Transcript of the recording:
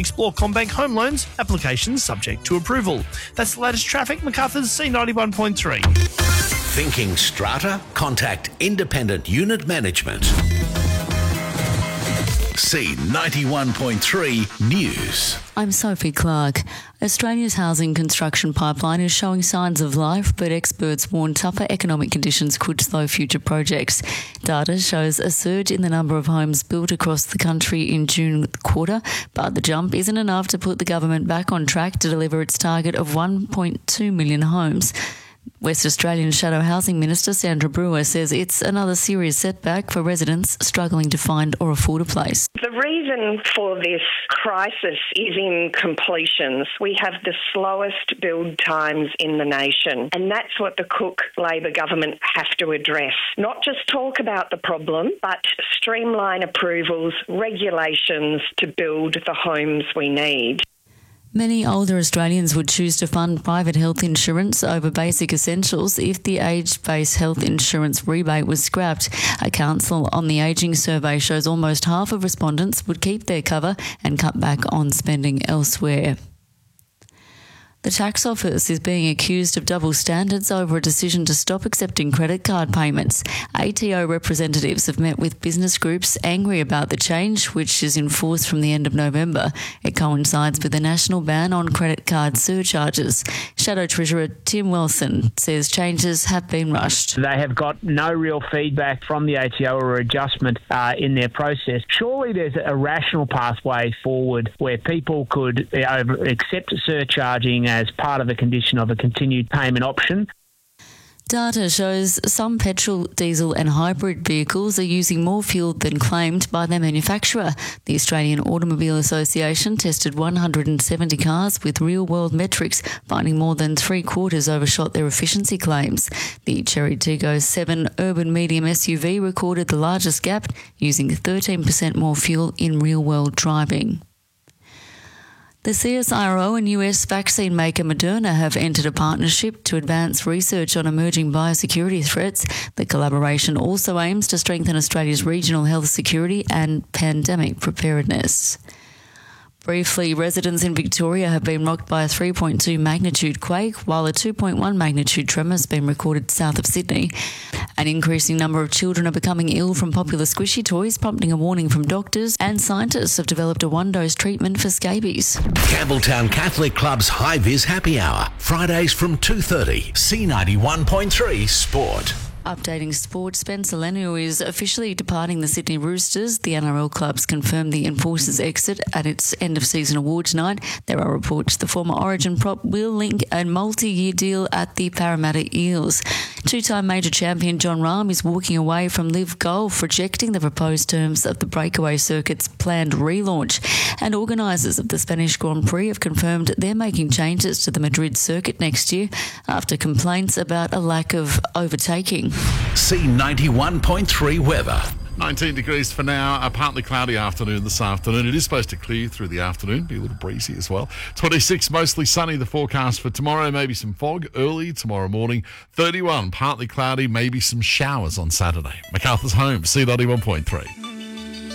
Explore CommBank home loans. Applications subject to approval. That's the latest traffic. MacArthur's C91.3. Thinking strata? Contact Independent Unit Management. C91.3 News. I'm Sophie Clark. Australia's housing construction pipeline is showing signs of life, but experts warn tougher economic conditions could slow future projects. Data shows a surge in the number of homes built across the country in June quarter, but the jump isn't enough to put the government back on track to deliver its target of 1.2 million homes. West Australian Shadow Housing Minister Sandra Brewer says it's another serious setback for residents struggling to find or afford a place. The reason for this crisis is in completions. We have the slowest build times in the nation, and that's what the Cook Labor government have to address. Not just talk about the problem, but streamline approvals, regulations to build the homes we need. Many older Australians would choose to fund private health insurance over basic essentials if the age-based health insurance rebate was scrapped. A Council on the Ageing survey shows almost half of respondents would keep their cover and cut back on spending elsewhere. The tax office is being accused of double standards over a decision to stop accepting credit card payments. ATO representatives have met with business groups angry about the change, which is in force from the end of November. It coincides with a national ban on credit card surcharges. Shadow Treasurer Tim Wilson says changes have been rushed. They have got no real feedback from the ATO or adjustment in their process. Surely there's a rational pathway forward where people could accept surcharging as part of the condition of a continued payment option. Data shows some petrol, diesel and hybrid vehicles are using more fuel than claimed by their manufacturer. The Australian Automobile Association tested 170 cars with real-world metrics, finding more than three-quarters overshot their efficiency claims. The Cherry Tiggo 7 urban medium SUV recorded the largest gap, using 13% more fuel in real-world driving. The CSIRO and US vaccine maker Moderna have entered a partnership to advance research on emerging biosecurity threats. The collaboration also aims to strengthen Australia's regional health security and pandemic preparedness. Briefly, residents in Victoria have been rocked by a 3.2 magnitude quake, while a 2.1 magnitude tremor has been recorded south of Sydney. An increasing number of children are becoming ill from popular squishy toys, prompting a warning from doctors, and scientists have developed a one-dose treatment for scabies. Campbelltown Catholic Club's High Vis Happy Hour, Fridays from 2:30. C91.3 Sport. Updating sport, Spencer Leniu is officially departing the Sydney Roosters. The NRL club's confirmed the Enforcers' exit at its end-of-season awards night. There are reports the former Origin prop will link a multi-year deal at the Parramatta Eels. Two-time major champion John Rahm is walking away from Live Golf, rejecting the proposed terms of the breakaway circuit's planned relaunch. And organisers of the Spanish Grand Prix have confirmed they're making changes to the Madrid circuit next year after complaints about a lack of overtaking. C91.3 weather. 19 degrees for now, a partly cloudy afternoon this afternoon. It is supposed to clear through the afternoon, be a little breezy as well. 26, mostly sunny, the forecast for tomorrow. Maybe some fog early tomorrow morning. 31, partly cloudy, maybe some showers on Saturday. MacArthur's home, C91.3.